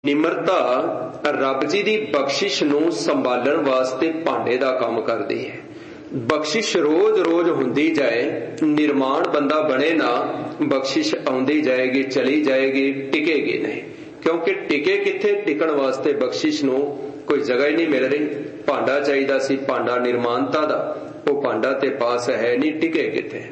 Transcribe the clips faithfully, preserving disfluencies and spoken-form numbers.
ਨਿਮਰਤਾ ਰੱਬ ਜੀ ਦੀ ਬਖਸ਼ਿਸ਼ ਨੂੰ ਸੰਭਾਲਣ ਵਾਸਤੇ ਭਾਂਡੇ ਦਾ ਕੰਮ ਕਰਦੀ ਹੈ। ਬਖਸ਼ਿਸ਼ ਰੋਜ਼ ਰੋਜ਼ ਹੁੰਦੀ ਜਾਏ, ਨਿਰਮਾਣ ਬੰਦਾ ਬਣੇ ਨਾ, ਬਖਸ਼ਿਸ਼ ਆਉਂਦੀ ਜਾਏਗੀ, ਚਲੀ ਜਾਏਗੀ, ਟਿਕੇਗੀ ਨਹੀਂ। ਕਿਉਂਕਿ ਟਿਕੇ ਕਿੱਥੇ? ਟਿਕਣ ਵਾਸਤੇ ਬਖਸ਼ਿਸ਼ ਨੂੰ ਕੋਈ ਜਗ੍ਹਾ ਹੀ ਨਹੀਂ ਮਿਲ ਰਹੀ। ਭਾਂਡਾ ਚਾਹੀਦਾ ਸੀ, ਭਾਂਡਾ ਨਿਰਮਾਨਤਾ ਦਾ, ਉਹ ਭਾਂਡਾ ਤੇ ਪਾਸ ਹੈ ਨਹੀਂ, ਟਿਕੇ ਕਿੱਥੇ?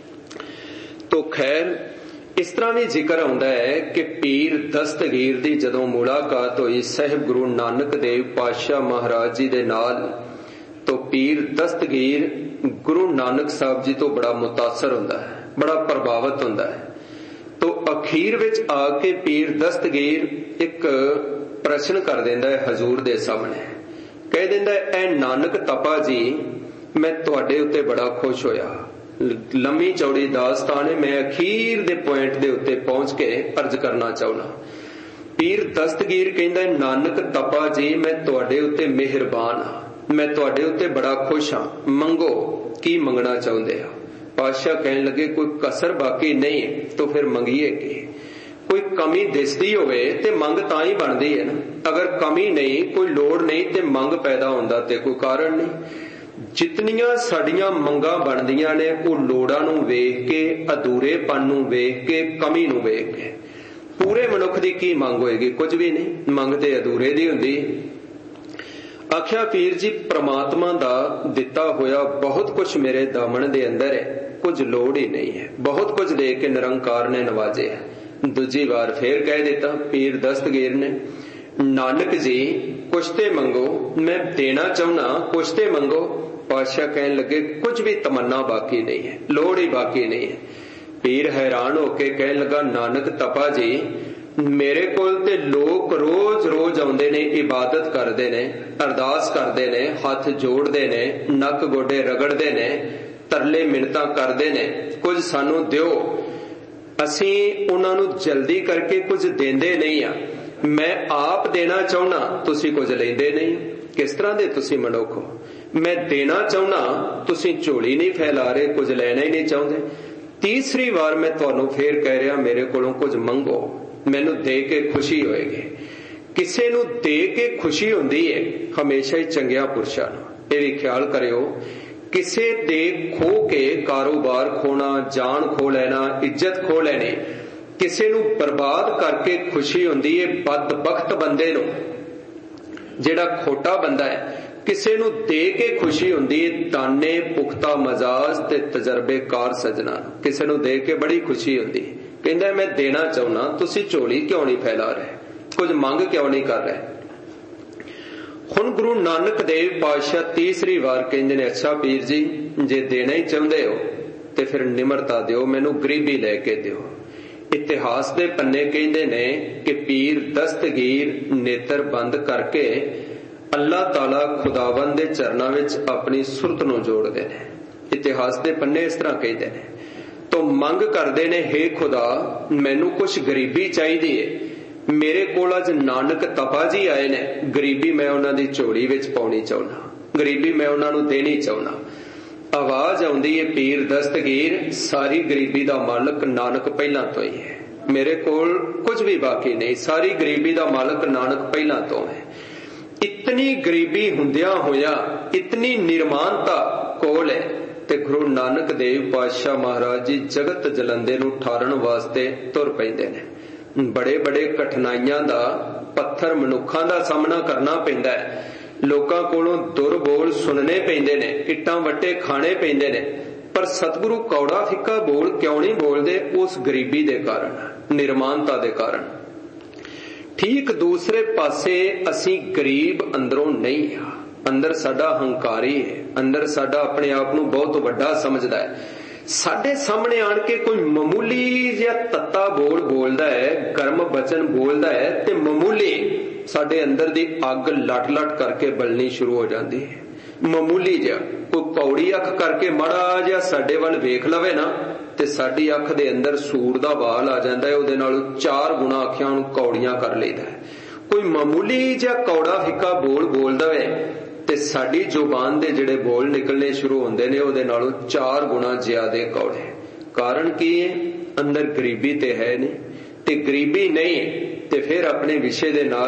ਤੋ ਖੈਰ ਇਸ ਤਰ੍ਹਾਂ ਵੀ ਜ਼ਿਕਰ ਆਉਂਦਾ ਹੈ ਕਿ ਪੀਰ ਦਸਤਗੀਰ ਦੀ ਜਦੋਂ ਮੁਲਾਕਾਤ ਹੋਈ ਸਾਹਿਬ ਗੁਰੂ ਨਾਨਕ ਦੇਵ ਪਾਤਸ਼ਾਹ ਮਹਾਰਾਜ ਜੀ ਦੇ ਨਾਲ, ਤੋ ਪੀਰ ਦਸਤਗੀਰ ਗੁਰੂ ਨਾਨਕ ਸਾਹਿਬ ਜੀ ਤੋਂ ਬੜਾ ਮੁਤਾਸਰ ਹੁੰਦਾ ਹੈ, ਬੜਾ ਪ੍ਰਭਾਵਿਤ ਹੁੰਦਾ ਹੈ। ਤੋ ਅਖੀਰ ਵਿੱਚ ਆ ਕੇ ਪੀਰ ਦਸਤਗੀਰ ਇੱਕ ਪ੍ਰਸ਼ਨ ਕਰ ਦਿੰਦਾ ਹੈ ਹਜ਼ੂਰ ਦੇ ਸਾਹਮਣੇ। ਕਹਿ ਦਿੰਦਾ ਹੈ, ਐ ਨਾਨਕ ਤਪਾ ਜੀ, ਮੈਂ ਤੁਹਾਡੇ ਉੱਤੇ ਬੜਾ ਖੁਸ਼ ਹੋਇਆ। ਲੰਮੀ ਚੌੜੀ ਦਾਸਤਾਨ ਹੈ, ਮੈਂ ਅਖੀਰ ਦੇ ਪੁਆਇੰਟ ਦੇ ਉੱਤੇ ਪਹੁੰਚ ਕੇ ਅਰਜ਼ ਕਰਨਾ ਚਾਹੁੰਦਾ। ਪੀਰ ਦਸਤਗੀਰ ਕਹਿੰਦਾ, ਨਾਨਕ ਤਪਾ ਜੀ, ਮੈਂ ਤੁਹਾਡੇ ਉੱਤੇ ਮਿਹਰਬਾਨ ਹਾਂ, ਮੈਂ ਤੁਹਾਡੇ ਉੱਤੇ ਬੜਾ ਖੁਸ਼ ਹਾਂ, ਮੰਗੋ ਕੀ ਮੰਗਣਾ ਚਾਹੁੰਦੇ ਹੋ। ਪਾਤਸ਼ਾਹ ਕਹਿਣ ਲੱਗੇ, ਕੋਈ ਕਸਰ ਬਾਕੀ ਨਹੀਂ ਤਾਂ ਫਿਰ ਮੰਗੀਏ ਕੀ? ਕੋਈ ਕਮੀ ਦਿਸਦੀ ਹੋਵੇ ਤੇ ਮੰਗ ਤਾਂ ਹੀ ਬਣਦੀ ਹੈ ਨਾ। ਅਗਰ ਕਮੀ ਨਹੀਂ, ਕੋਈ ਲੋੜ ਨਹੀਂ ਤੇ ਮੰਗ ਪੈਦਾ ਹੁੰਦਾ ਤੇ ਕੋਈ ਕਾਰਨ ਨਹੀਂ। ਜਿਤਨੀਆਂ ਸਾਡੀਆਂ ਮੰਗਾਂ ਬਣਦੀਆਂ ਨੇ ਉਹ ਲੋੜਾਂ ਨੂੰ ਵੇਖ ਕੇ, ਅਧੂਰੇਪਨ ਨੂੰ ਵੇਖ ਕੇ, ਕਮੀ ਨੂੰ ਵੇਖ ਕੇ। ਪੂਰੇ ਮਨੁੱਖ ਦੀ ਕੀ ਮੰਗ ਹੋਏਗੀ? ਕੁਝ ਵੀ ਨਹੀਂ। ਮੰਗ ਤੇ ਅਧੂਰੇ ਦੀ ਹੁੰਦੀ। ਆਖਿਆ ਪੀਰ ਜੀ, ਪ੍ਰਮਾਤਮਾ ਦਾ ਦਿੱਤਾ ਹੋਇਆ ਬਹੁਤ ਕੁਝ ਮੇਰੇ ਦਾਮਨ ਦੇ ਅੰਦਰ ਹੈ, ਕੁਝ ਲੋੜ ਹੀ ਨਹੀਂ ਹੈ। ਬਹੁਤ ਕੁਝ ਦੇ ਕੇ ਨਿਰੰਕਾਰ ਨੇ ਨਵਾਜਿਆ। ਦੂਜੀ ਵਾਰ ਫੇਰ ਕਹਿ ਦਿੱਤਾ ਪੀਰ ਦਸਤਗੀਰ ਨੇ, ਨਾਨਕ ਜੀ ਕੁਛ ਤੇ ਮੰਗੋ, ਮੈਂ ਦੇਣਾ ਚਾਹੁੰਦਾ, ਕੁਛ ਤੇ ਮੰਗੋ। ਪਾਤਸ਼ਾਹ ਕਹਿਣ ਲੱਗੇ, ਕੁਝ ਵੀ ਤਮੰਨਾ ਬਾਕੀ ਨਹੀਂ ਹੈ, ਲੋੜ ਹੀ ਬਾਕੀ ਨਹੀਂ ਹੈ। ਪੀਰ ਹੈਰਾਨ ਹੋ ਕੇ ਕਹਿਣ ਲੱਗਾ, ਨਾਨਕ ਤਪਾ ਜੀ, ਮੇਰੇ ਕੋਲ ਤੇ ਲੋਕ ਰੋਜ਼ ਰੋਜ਼ ਆਉਂਦੇ ਨੇ, ਇਬਾਦਤ ਕਰਦੇ ਨੇ, ਅਰਦਾਸ ਕਰਦੇ ਨੇ, ਹੱਥ ਜੋੜਦੇ ਨੇ, ਨੱਕ ਗੋਡੇ ਰਗੜਦੇ ਨੇ, ਤਰਲੇ ਮਿੰਨਤਾਂ ਕਰਦੇ ਨੇ, ਕੁਝ ਸਾਨੂੰ ਦਿਓ। ਅਸੀਂ ਉਹਨਾਂ ਨੂੰ ਜਲਦੀ ਕਰਕੇ ਕੁਝ ਦਿੰਦੇ ਨਹੀਂ ਆ। ਮੈਂ ਆਪ ਦੇਣਾ ਚਾਹੁੰਦਾ, ਤੁਸੀਂ ਕੁਝ ਲੈਂਦੇ ਨਹੀਂ। ਕਿਸ ਤਰ੍ਹਾਂ ਦੇ ਤੁਸੀਂ ਮਨੁੱਖ ਹੋ? ਮੈਂ ਦੇਣਾ ਚਾਹੁੰਦਾ, ਤੁਸੀਂ ਝੋਲੀ ਨਹੀਂ ਫੈਲਾ ਰਹੇ, ਕੁਝ ਲੈਣਾ ਹੀ ਨਹੀਂ ਚਾਹੁੰਦੇ। ਤੀਸਰੀ ਵਾਰ ਮੈਂ ਤੁਹਾਨੂੰ ਫੇਰ ਕਹਿ ਰਿਹਾ, ਮੇਰੇ ਕੋਲੋਂ ਕੁਝ ਮੰਗੋ, ਮੈਨੂੰ ਦੇ ਕੇ ਖੁਸ਼ੀ ਹੋਏਗੀ। ਕਿਸੇ ਨੂੰ ਦੇ ਕੇ ਖੁਸ਼ੀ ਹੁੰਦੀ ਹੈ ਹਮੇਸ਼ਾ ਹੀ ਚੰਗਿਆਂ ਪੁਰਸ਼ਾਂ ਨੂੰ। ਇਹ ਵੀ ਖਿਆਲ ਕਰਿਓ, ਕਿਸੇ ਦੇ ਖੋ ਕੇ ਕਾਰੋਬਾਰ ਖੋਣਾ, ਜਾਨ ਖੋ ਲੈਣਾ, ਇੱਜ਼ਤ ਖੋ ਲੈਣੀ, ਕਿਸੇ ਨੂੰ ਬਰਬਾਦ ਕਰਕੇ ਖੁਸ਼ੀ ਹੁੰਦੀ ਹੈ ਬਦਬਖਤ ਬੰਦੇ ਨੂੰ। ਜਿਹੜਾ ਖੋਟਾ ਬੰਦਾ ਹੈ, ਕਿਸੇ ਨੂੰ ਦੇ ਕੇ ਖੁਸ਼ੀ ਹੁੰਦੀ ਹੈ ਦਾਨੇ ਪੁਖਤਾ ਮਜ਼ਾਜ ਤੇ ਤਜਰਬੇਕਾਰ ਸਜਣਾ ਨੂੰ। ਕਿਸੇ ਨੂੰ ਦੇ ਕੇ ਬੜੀ ਖੁਸ਼ੀ ਹੁੰਦੀ। ਕਹਿੰਦਾ, ਮੈਂ ਦੇਣਾ ਚਾਹੁੰਦਾ, ਤੁਸੀਂ ਝੋਲੀ ਕਿਉਂ ਨਹੀਂ ਫੈਲਾ ਰਹੇ, ਕੁਝ ਮੰਗ ਕਿਉਂ ਨਹੀਂ ਕਰ ਰਹੇ? ਹੁਣ ਗੁਰੂ ਨਾਨਕ ਦੇਵ ਪਾਤਸ਼ਾਹ ਤੀਸਰੀ ਵਾਰ ਕਹਿੰਦੇ ਨੇ, ਅੱਛਾ ਪੀਰ ਜੀ, ਜੇ ਦੇਣਾ ਹੀ ਚਾਹੁੰਦੇ ਹੋ ਤੇ ਫਿਰ ਨਿਮਰਤਾ ਦਿਓ, ਮੈਨੂੰ ਗਰੀਬੀ ਲੈ ਕੇ ਦਿਓ। ਇਤਿਹਾਸ ਦੇ ਪੰਨੇ ਕਹਿੰਦੇ ਨੇ ਕਿ ਪੀਰ ਦਸਤਗੀਰ ਨੇਤਰ ਬੰਦ ਕਰਕੇ ਅੱਲਾਹ ਤਾਲਾ ਖੁਦਾਵੰਦ ਦੇ ਚਰਨਾਂ ਵਿੱਚ ਆਪਣੀ ਸੁਰਤ ਨੂੰ ਜੋੜਦੇ ਨੇ। ਇਤਿਹਾਸ ਦੇ ਪੰਨੇ ਇਸ ਤਰ੍ਹਾਂ ਕਹਿੰਦੇ ਨੇ। ਤੋ ਮੰਗ ਕਰਦੇ ਨੇ, ਹੇ ਖੁਦਾ, ਮੈਨੂੰ ਕੁਛ ਗਰੀਬੀ ਚਾਹੀਦੀ ਹੈ। ਮੇਰੇ ਕੋਲ ਅੱਜ ਨਾਨਕ ਤਪਾ ਜੀ ਆਏ ਨੇ, ਗਰੀਬੀ ਮੈਂ ਉਹਨਾਂ ਦੀ ਝੋਲੀ ਵਿੱਚ ਪਾਉਣੀ ਚਾਹੁੰਦਾ, ਗਰੀਬੀ ਮੈਂ ਉਹਨਾਂ ਨੂੰ ਦੇਣੀ ਚਾਹੁੰਦਾ। ਆਵਾਜ਼ ਆਉਂਦੀ ਹੈ, ਪੀਰ ਦਸਤਗੀਰ, ਸਾਰੀ ਗਰੀਬੀ ਦਾ ਮਾਲਕ ਨਾਨਕ ਪਹਿਲਾਂ ਤੋਂ ਹੀ ਹੈ, ਮੇਰੇ ਕੋਲ ਕੁਝ ਵੀ ਬਾਕੀ ਨਹੀਂ, ਸਾਰੀ ਗਰੀਬੀ ਦਾ ਮਾਲਕ ਨਾਨਕ ਪਹਿਲਾਂ ਤੋਂ ਹੈ। ਇਤਨੀ ਗਰੀਬੀ ਹੁੰਦਿਆਂ ਹੋਇਆ ਇਤਨੀ ਨਿਰਮਾਨਤਾ ਕੋਲ ਹੈ ਤੇ ਗੁਰੂ ਨਾਨਕ ਦੇਵ ਪਾਤਸ਼ਾਹ ਮਹਾਰਾਜ ਜੀ ਜਗਤ ਜਲੰਦੇ ਨੂੰ ਠਾਰਨ ਵਾਸਤੇ ਤੁਰ ਪੈਂਦੇ ਨੇ। ਬੜੇ ਬੜੇ ਕਠਿਨਾਈਆਂ ਦਾ, ਪੱਥਰ ਮਨੁੱਖਾਂ ਦਾ ਸਾਹਮਣਾ ਕਰਨਾ ਪੈਂਦਾ ਹੈ। ਲੋਕਾਂ ਕੋਲੋਂ ਦੁਰ ਬੋਲ ਸੁਣਨੇ ਪੈਂਦੇ ਨੇ, ਇੱਟਾਂ ਵੱਟੇ ਖਾਣੇ ਪੈਂਦੇ ਨੇ, ਪਰ ਸਤਿਗੁਰੂ ਕੌੜਾ ਫਿੱਕਾ ਬੋਲ ਕਿਉਂ ਨਹੀਂ ਬੋਲਦੇ? ਉਸ ਗਰੀਬੀ ਦੇ ਕਾਰਨ, ਨਿਰਮਾਨਤਾ ਦੇ ਕਾਰਨ। ਠੀਕ ਦੂਸਰੇ ਪਾਸੇ ਅਸੀਂ ਗਰੀਬ ਅੰਦਰੋਂ ਨਹੀਂ ਹਾਂ, ਅੰਦਰ ਸਾਡਾ ਹੰਕਾਰੀ ਹੈ, ਅੰਦਰ ਸਾਡਾ ਆਪਣੇ ਆਪ ਨੂੰ ਬਹੁਤ ਵੱਡਾ ਸਮਝਦਾ ਹੈ। ਸਾਡੇ ਸਾਹਮਣੇ ਆਣ ਕੇ ਕੋਈ ਮਾਮੂਲੀ ਜਿਹਾ ਤੱਤਾ ਬੋਲ ਬੋਲਦਾ ਹੈ, ਗਰਮ ਬਚਨ ਬੋਲਦਾ ਹੈ ਤੇ ਮਾਮੂਲੀ ਸਾਡੇ ਅੰਦਰ ਦੀ ਅੱਗ ਲਟ ਲਟ ਕਰਕੇ ਬਲਣੀ ਸ਼ੁਰੂ ਹੋ ਜਾਂਦੀ ਹੈ। ਮਾਮੂਲੀ ਜਿਹਾ ਕੋਈ ਕੌੜੀ ਅੱਖ ਕਰਕੇ ਮਾੜਾ ਜਿਹਾ ਸਾਡੇ ਵੱਲ ਵੇਖ ਲਵੇ ਨਾ ਤੇ ਸਾਡੀ ਅੱਖ ਦੇ ਅੰਦਰ ਸੂਰ ਦਾ ਵਾਲ ਆ ਜਾਂਦਾ ਹੈ, ਉਹਦੇ ਨਾਲ ਚਾਰ ਗੁਣਾ ਅੱਖਾਂ ਨੂੰ ਕੌੜੀਆਂ ਕਰ ਲਈਦਾ ਹੈ। ਕੋਈ ਮਾਮੂਲੀ ਜਿਹਾ ਕੌੜਾ ਫਿੱਕਾ ਬੋਲ ਬੋਲ ਦਵੇ ਤੇ ਸਾਡੀ ਜ਼ੁਬਾਨ ਦੇ ਜਿਹੜੇ ਬੋਲ ਨਿਕਲਣੇ ਸ਼ੁਰੂ ਹੁੰਦੇ ਨੇ ਉਹਦੇ ਨਾਲੋਂ ਚਾਰ ਗੁਣਾ ਜ਼ਿਆਦੇ ਕੌੜੇ। ਕਾਰਨ ਕੀ ਹੈ? ਅੰਦਰ ਗਰੀਬੀ ਤੇ ਹੈ ਨਹੀਂ, ਤੇ ਗਰੀਬੀ ਨਹੀਂ ਤੇ ਫਿਰ ਆਪਣੇ ਵਿਸ਼ੇ ਦੇ ਨਾਲ